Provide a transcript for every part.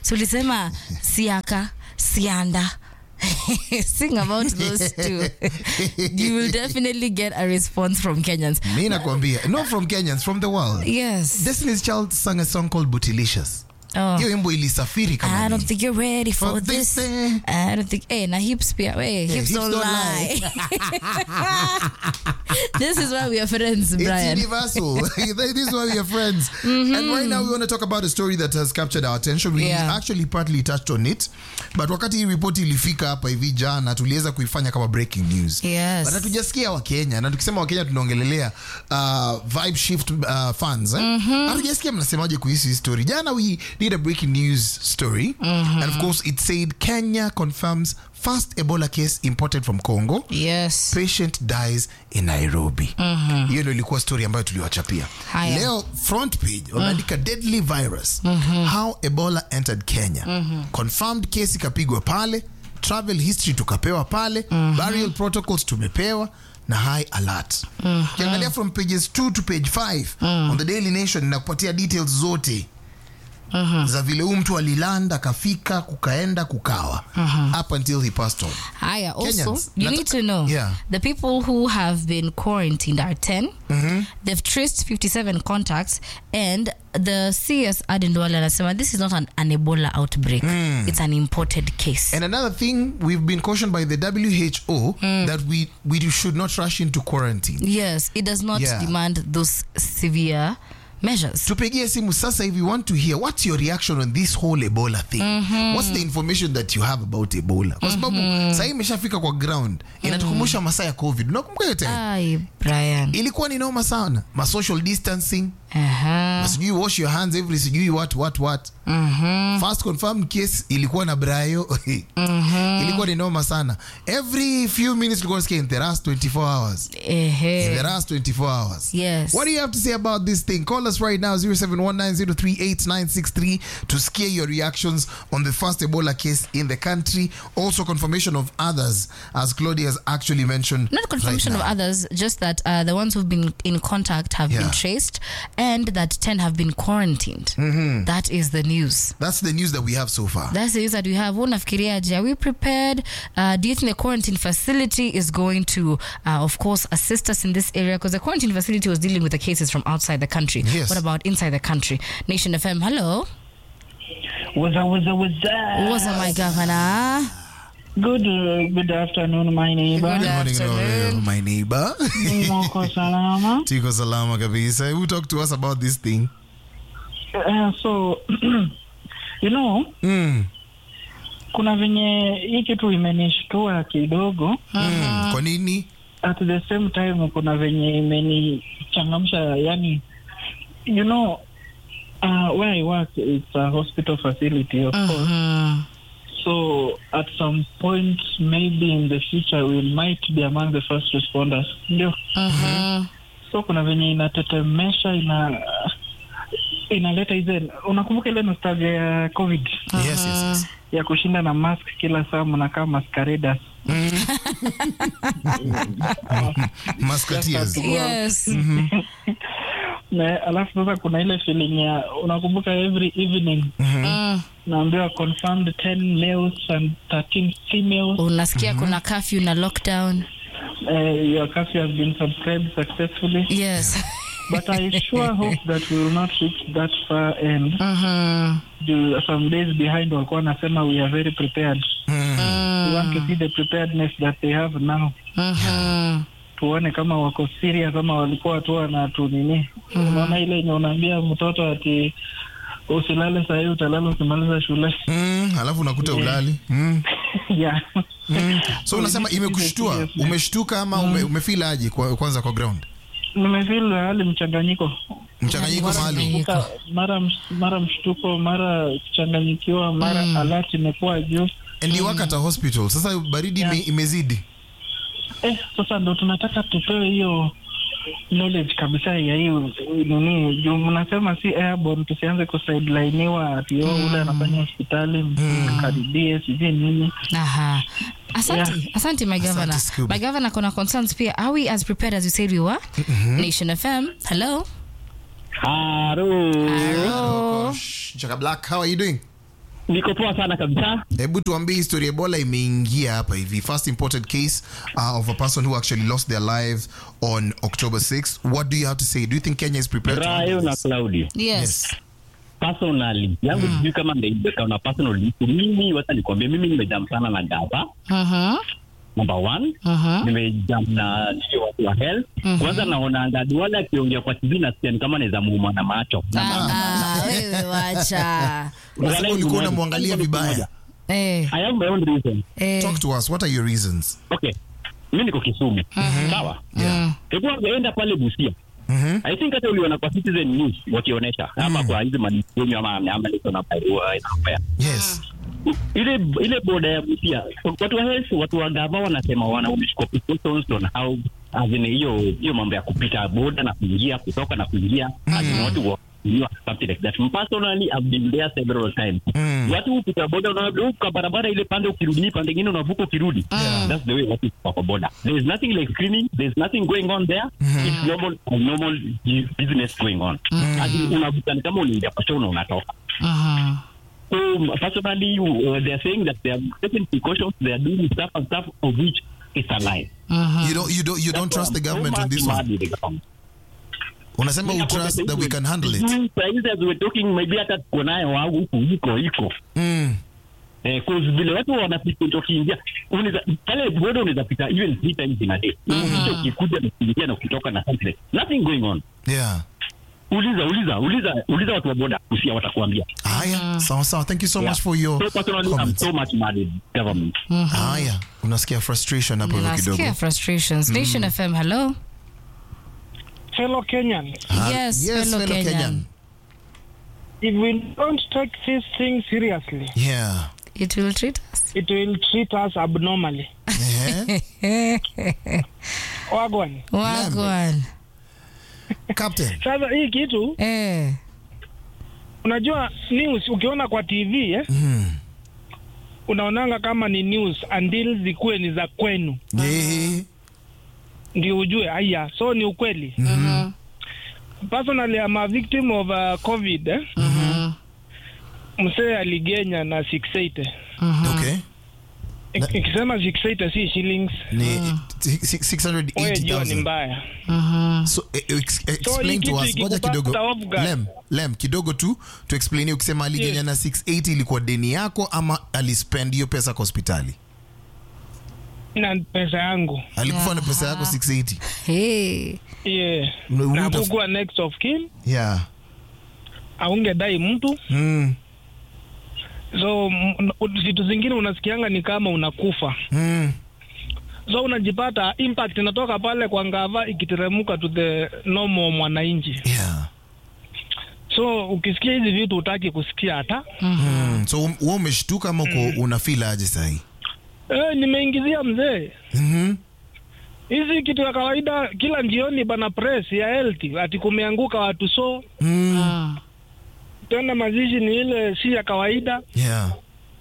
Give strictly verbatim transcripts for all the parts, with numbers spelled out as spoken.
Tulisema Siaka, Sianda. Sing about those two. You will definitely get a response from Kenyans. Mimi nakwambia, not from Kenyans, from the world. Yes. Destiny's Child sang a song called Bootylicious. Oh. Hiyo wimbo ilisafiri kama I don't nini. think you're ready for, For this. this, eh. I don't think. Hey, na hips pia. Hey, Yeah, hips, hips don't, don't lie. This is why we are friends, Brian. It's universal. This is why we are friends. Mm-hmm. And right now we want to talk about a story that has captured our attention. We Yeah. actually partly touched on it. But wakati hii report ilifika hapa hivi jana, tuliweza kuifanya kama breaking news. Yes. But hatujasikia wa Kenya. Na tukisema wa Kenya tunaongelelea uh, Vibe Shift uh, fans. Eh? Mm-hmm. Hatujasikia mnasemaje kuhusu hii story. Jana we did a breaking news story. Mm-hmm. And of course it said Kenya confirms first Ebola case imported from Congo. Yes. Patient dies in Nairobi. Mm-hmm. Hiyo ndio ilikuwa story ambayo tuliwachapia. Leo front page wameandika mm. deadly virus. Mm-hmm. How Ebola entered Kenya. Mm-hmm. Confirmed case ikapigwa pale, travel history tukapewa pale, mm-hmm. burial protocols tumepewa na high alert. Mm-hmm. Kiangalia from pages two to page five mm. on the Daily Nation inakupatia details zote. Uh-huh. za vile huyu mtu alilanda kafika kukaenda kukawa uh-huh. up until he passed on. Haya, also Kenyans, you need to know yeah. the people who have been quarantined are ten. Mm-hmm. They've traced fifty-seven contacts, and the C S Adendwale anasema this is not an, an Ebola outbreak. Mm. It's an imported case. And another thing, we've been cautioned by the W H O mm. that we we should not rush into quarantine. Yes, it does not yeah. demand those severe measures. Tupigie simu sasa if you want to hear what's your reaction on this whole Ebola thing. Mm-hmm. What's the information that you have about Ebola? Kwa sababu mm-hmm. sasa imeshafika kwa ground. Inatukumbusha masaa ya COVID. Unakumbuka yote? Ai, Brian. Ilikuwa ni noma sana. Ma social distancing. Aha. Uh-huh. Sijui wash your hands every sijui what what what. Mhm. First confirmed case ilikuwa na Brayo. Mhm. Ilikuwa ni noma sana. Every few minutes tulikuwa sikia in the last twenty-four hours. Ehe. In the last twenty-four hours. Yes. What do you have to say about this thing? Call us right now zero seven one nine zero three eight nine six three to scare your reactions on the first Ebola case in the country. Also confirmation of others, as Claudia has actually mentioned. Not confirmation right of others, just that uh, the ones who've been in contact have yeah. been traced, and that ten have been quarantined. Mm-hmm. That is the news. That's the news that we have so far. That's the news that we have. Are we prepared? Uh, do you think the quarantine facility is going to, uh, of course, assist us in this area? Because the quarantine facility was dealing with the cases from outside the country. Yes. What about inside the country? Nation F M, hello. What's up, what's up, what's up? What's up, my governor? Good, uh, good afternoon, my neighbor. Good Good morning, uh, my neighbor. Moko salama. Tiko salama kabisa. Who talk to us about this thing? Uh, so, you know, Mm. kuna venye hii kitu imenishtua kidogo. Mm. Kwa nini? At the same time, kuna venye imenichangamsha, yani, you know, uh, where I work, it's a hospital facility, of Uh-huh. course. So at some point, maybe in the future, we might be among the first responders. Ndio. Uh-huh. So kuna venye inatetemesha, ina inaleta hizo, unakumbuka ile nostalgia ya COVID? Uh-huh. Yes, yes, yes. Ya kushinda na mask kila saa mnakaa masqueraders. Musketeers. Yes. Mm-hmm. Na alafu sasa kuna ile feeling ya unakumbuka every evening Mm. naambiwa confirmed ten males and thirteen females. Unasikia mm-hmm. kuna curfew na lockdown. Uh, your curfew has been subscribed successfully. Yes. But I sure hope that we will not reach that far end. Uh-huh. Some days behind walikuwa nasema we are very prepared. Mm. We want to see the preparedness that they have now. Uh-huh. Tuone kama wako serious kama walikuwa tu na tu nini. Unaona ile yenye unaambia mtoto ati usilale saa hii utalala ukimaliza shule. Mm, alafu unakuta ulali. Mm. Yeah. Mm. So unasema imekushtua, umeshtuka ama ume, umefeel aje kwa kwanza kwa ground? Nimefeel hali mchanganyiko. Mchanganyiko maalum. Mara mara mshtuko, mara kuchanganyikiwa, mara mm. alert imekuwa juu. And you work at a hospital. Sasa baridi yeah. imezidi. Eh, sasa ndo tunataka tupewe hiyo knowledge kabisa ya hiyo nini. Juu mnasema si airborne, tusianze kusideliniwa ati mm. ule anafanya hospitali mm. karibie sije nini. Aha. Asante, yeah. Asante my governor. Asante, my governor kuna concerns pia. Are we as prepared as you said we were? Mm-hmm. Nation F M. Hello. Hello. Hello. Chaka Black, how are you doing? Niko poa sana kabisa. Hebu tuambie historia Ebola imeingia hapa hivi. First imported case uh, of a person who actually lost their lives on October sixth. What do you have to say? Do you think Kenya is prepared to Rayo na Claudia. Yes. Yes. Personally, yangu mm. sijui kama ndio na personally. Mimi wacha nikwambie mimi nimejam sana na Gava. Mhm. Number one, Mhm. nimejam na sio watu wa health. Mhm. Kwanza naona Ndadwala akiongea kwa T V na sikia kama anaweza muuma na macho. Ah, wewe wacha. Unasema ulikuwa unamwangalia vibaya. Eh. I have my own reason. Eh. Talk to us. What are your reasons? Okay. Mimi niko Kisumu. Sawa? Yeah. Hebu angeenda pale Busia. Mhm. I think hata uliona kwa Citizen News wakionyesha ama kwa hizo madini ama ama niko na barua inapea. Yes. Ile ile boda ya Busia. Watu wa health, watu wa Gava wanasema wana umechukua precautions on how azine hiyo hiyo mambo ya kupita boda na kuingia kutoka na kuingia azine watu wa something like that. Personally, I've been there several times. Mm. Watu upita boda unavuka barabara ile pande ukirudi pande nyingine unavuka ukirudi. Yeah. That's the way watu kwa boda. There is nothing like screening, there is nothing going on there. Mm. It's normal normal business going on. Mm. As in unavuka kama unaingia kwa shona unatoka. Mhm. So personally, uh, they are saying that they are taking precautions, they are doing stuff and stuff of which is a lie. You don't you don't you don't trust the government on this one. Unasema you trust that we can handle it. As we're talking, maybe hata tuko nayo au huko iko iko. Mm. Eh, cause vile watu wanapita ukiingia, unaweza pale boda unaweza pita even three times in a day. Unaweza ukikuja na kuingia na kutoka na something. Nothing going on. Yeah. Uliza uliza uliza uliza watu wa boda kusia watakwambia. Haya, sawa sawa. Thank you so Yeah. much for your So personally, I'm comments. so much mad at government. Haya, unasikia frustration hapo hivi Nasikia kidogo. frustrations. Nation F M, hello. Fellow Kenyans, Ah, Yes, yes, fellow fellow Kenyan. Kenyan. if we don't take this thing seriously, Yeah. It will treat us. it will treat us abnormally. Yeah. Wagwan. Wagwan. Captain. Sasa hii kitu Eh. unajua news ukiona kwa T V eh, Mm. unaonanga kama ni news until zikuwe ni za kwenu Yeah. ndio ujue haya, so ni ukweli. Mhm. Personally, I'm a victim of uh, COVID eh. Mhm. Msee aligenya na six eighty. Okay. Ik- Ikisema six eighty si shillings, Ni six hundred wewe eighty jua ni thousand. mbaya. Mhm. So eh, ex- hii explain to kitu us. Ngoja ikikupata kidogo. off guard. Lem, Lem kidogo tu to explain ukisema aligenya Yes. na six eighty ilikuwa deni yako ama alispend hiyo pesa kwa hospitali? Na pesa yangu. Alikufa na pesa yako six eighty. Hey. Yeah. Una- Na una- kukuwa next of kin, Yeah. aungedai mtu. Mm. So m- vitu zingine unasikianga ni kama unakufa. Mm. So unajipata impact inatoka pale kwa Ngava ikiteremuka to the normal mwananchi. Yeah. So ukisikia hizi vitu utaki kusikia hata. Mm. So um- wewe umeshtuka ama uko una feel aje sahi? Eh, nimeingizia mzee. Mhm. Hizi kitu ya kawaida kila jioni bana press ya health ati kumeanguka watu, so Mm. Ah. tena mazishi ni ile si ya kawaida, Yeah.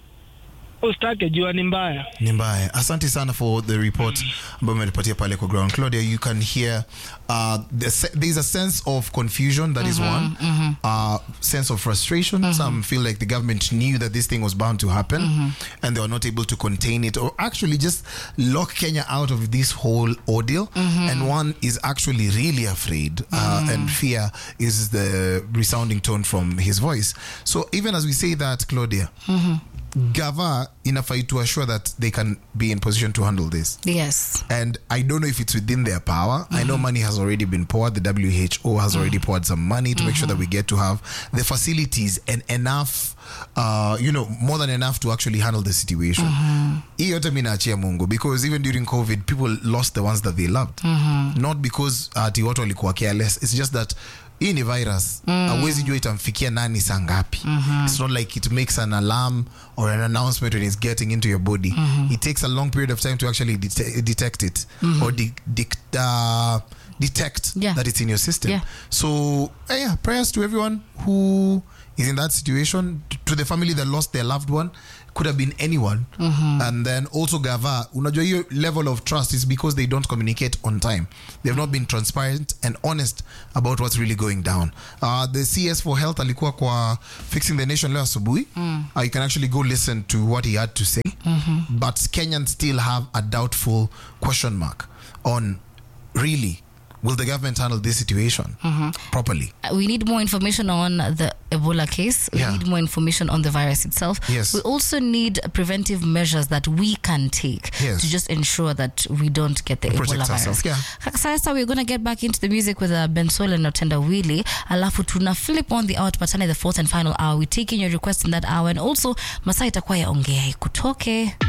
ustake jua ni mbaya. Ni mbaya. Asante sana for the report ambayo umenipatia pale kwa ground. Claudia, you can hear uh, the se- there's a sense of confusion, that is one. Uh, sense of frustration. Some feel like the government knew that this thing was bound to happen and they were not able to contain it or actually just lock Kenya out of this whole ordeal. And one is actually really afraid uh, and fear is the resounding tone from his voice. So even as we say that, Claudia, Gava inafai to assure that they can be in position to handle this. Yes. And I don't know if it's within their power. I know money has already been poured. The W H O has already poured some money to make sure that we get to have the facilities and enough, uh, you know, more than enough to actually handle the situation. Hii yote mimi naachia Mungu, because even during COVID, people lost the ones that they loved. Not because ati watu walikuwa careless. It's just that hii ni virus, hauwezi jua itamfikia nani saa ngapi. It's not like it makes an alarm or an announcement when it's getting into your body. It takes a long period of time to actually det- detect it or de- dic- uh, detect Yeah. that it's in your system. Yeah. So eh, yeah, prayers to everyone who is in that situation. to the family that lost their loved one. Could have been anyone. Mm-hmm. And then also Gava, unajua hiyo level of trust is because they don't communicate on time. They have not been transparent and honest about what's really going down. Uh, the C S for Health alikuwa kwa Fixing the Nation leo asubuhi. Mm. Uh, you can actually go listen to what he had to say. Mm-hmm. But Kenyans still have a doubtful question mark on really, will the government handle this situation mm-hmm. properly? Uh, we need more information on the Ebola case. We yeah. need more information on the virus itself. Yes. We also need preventive measures that we can take yes. to just ensure that we don't get the Protect Ebola ourselves. virus. Yeah. Sasa we're going to get back into the music with uh, Bensoul and Otenda Willy. Alafu tuna flip on the out patane the fourth and final hour. We're taking your requests in that hour. And also, Masai itakuwa yaongea ikutoke.